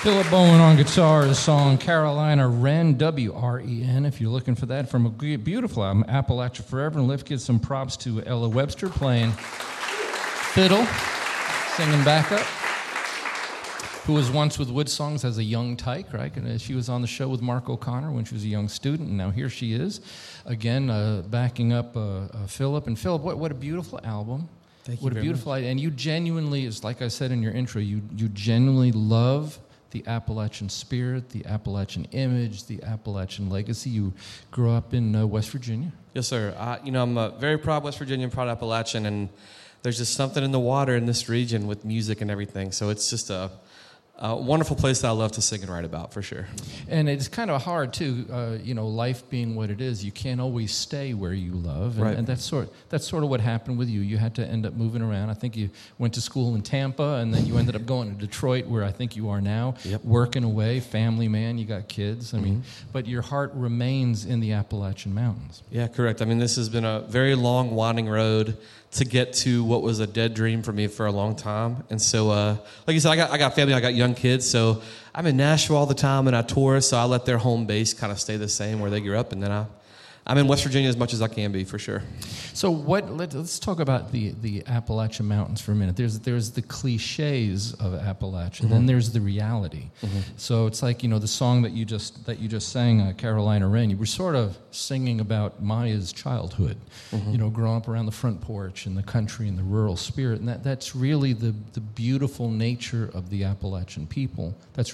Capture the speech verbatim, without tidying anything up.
Philip Bowen on guitar, the song Carolina Wren, W R E N, if you're looking for that, from a beautiful album, Appalachia Forever. And let's give some props to Ella Webster playing fiddle, singing backup, who was once with Wood Songs as a young tyke, right? And she was on the show with Mark O'Connor when she was a young student, and now here she is, again, uh, backing up uh, uh, Philip. And Philip, what, what a beautiful album. Thank you What a very beautiful much. idea. And you genuinely, is like I said in your intro, you you genuinely love the Appalachian spirit, the Appalachian image, the Appalachian legacy. You grew up in uh, West Virginia. Yes, sir. I, you know, I'm a very proud West Virginian, proud Appalachian, and there's just something in the water in this region with music and everything. So it's just a, a wonderful place that I love to sing and write about, for sure. And it's kind of hard, too, uh, you know, life being what it is, you can't always stay where you love. And, Right. and that's, sort, that's sort of what happened with you. You had to end up moving around. I think you went to school in Tampa, and then you ended up going to Detroit, where I think you are now, Yep. working away, family man, you got kids. I mean, but your heart remains in the Appalachian Mountains. Yeah, correct. I mean, this has been a very long, winding road to get to what was a dead dream for me for a long time. And so, uh, like you said, I got I got family, I got young kids, so I'm in Nashville all the time, and I tour, so I let their home base kind of stay the same where they grew up, and then I, I'm in West Virginia as much as I can be, for sure. So what? Let, let's talk about the, the Appalachian Mountains for a minute. There's there's the cliches of Appalachia, mm-hmm. then there's the reality. Mm-hmm. So it's like, you know, the song that you just that you just sang, uh, Carolina Wren. You were sort of singing about Maya's childhood, mm-hmm. you know, growing up around the front porch in the country and the rural spirit, and that that's really the the beautiful nature of the Appalachian people. That's